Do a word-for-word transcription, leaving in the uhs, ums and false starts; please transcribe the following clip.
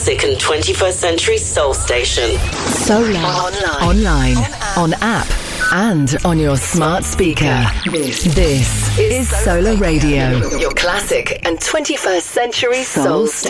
Classic and twenty-first century soul station. Solar. Online. Online. On, on app. And on your smart speaker. This, this is Solar Radio. Your classic and twenty-first century soul station.